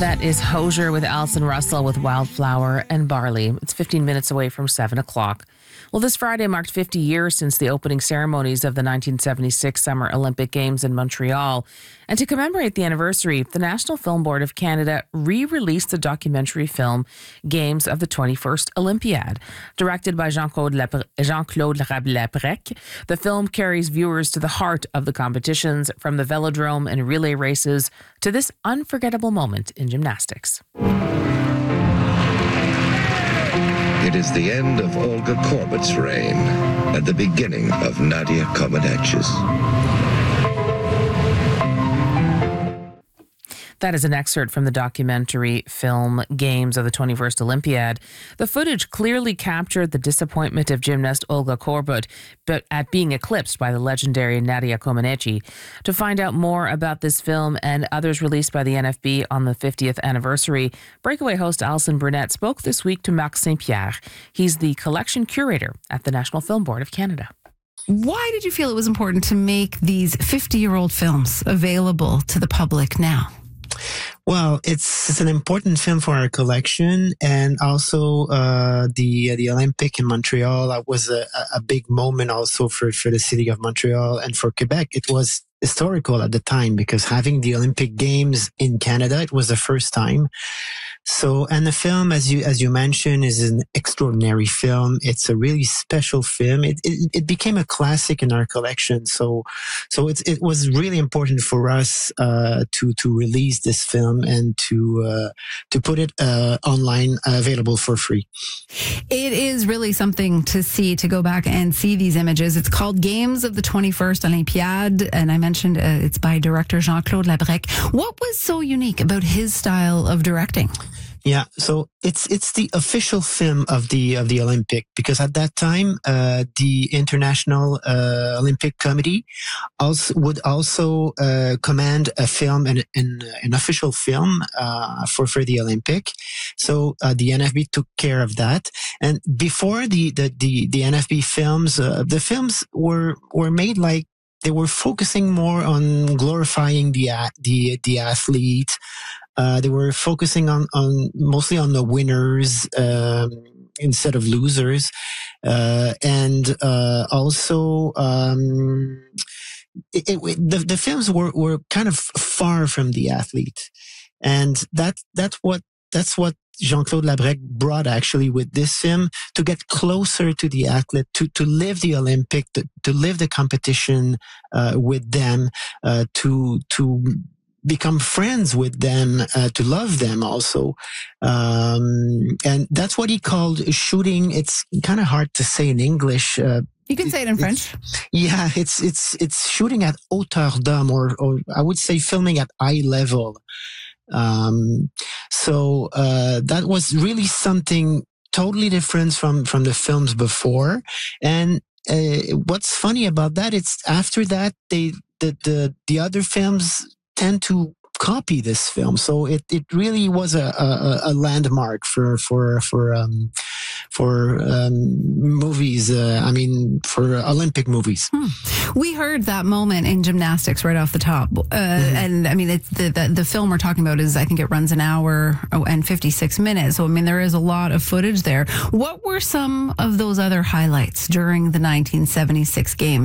That is Hozier with Alison Russell with Wildflower and Barley. It's 15 minutes away from 7 o'clock. Well, this Friday marked 50 years since the opening ceremonies of the 1976 Summer Olympic Games in Montreal. And to commemorate the anniversary, the National Film Board of Canada re-released the documentary film Games of the 21st Olympiad. Directed by Jean-Claude Labrec, the film carries viewers to the heart of the competitions, from the velodrome and relay races to this unforgettable moment in gymnastics. It is the end of Olga Korbat's reign and the beginning of Nadia Comaneci's. That is an excerpt from the documentary film Games of the 21st Olympiad. The footage clearly captured the disappointment of gymnast Olga Korbat, but at being eclipsed by the legendary Nadia Comaneci. To find out more about this film and others released by the NFB on the 50th anniversary, Breakaway host Alison Burnett spoke this week to Marc Saint-Pierre. He's the collection curator at the National Film Board of Canada. Why did you feel it was important to make these 50-year-old films available to the public now? Well, it's an important film for our collection, and also the Olympic in Montreal was a big moment also for the city of Montreal and for Quebec. It was historical at the time because having the Olympic Games in Canada, it was the first time. So, and the film, as you mentioned, is an extraordinary film. It's a really special film. It became a classic in our collection. So it was really important for us to release this film and to put it online, available for free. It is really something to see, to go back and see these images. It's called Games of the 21st Olympiad, and I mentioned it's by director Jean-Claude Labrec. What was so unique about his style of directing? Yeah, so it's the official film of the Olympic, because at that time the International Olympic Committee would also command a film, an official film for the Olympic. So the NFB took care of that, and before the NFB films, the films were made like they were focusing more on glorifying the athlete. They were focusing on mostly on the winners instead of losers, and also the films were kind of far from the athlete, and that's what Jean-Claude Labrec brought actually with this film, to get closer to the athlete, to live the Olympic, to live the competition with them, to become friends with them, to love them also. And that's what he called shooting. It's kind of hard to say in English. You can say it in French. Yeah, it's shooting at hauteur d'homme, or I would say filming at eye level. So that was really something totally different from the films before. And what's funny about that, it's after that the other films tend to copy this film. So it really was a landmark for movies. I mean, for Olympic movies. We heard that moment in gymnastics right off the top, and I mean, it's the film we're talking about is, I think it runs an hour and 56 minutes. So I mean, there is a lot of footage there. What were some of those other highlights during the 1976 games?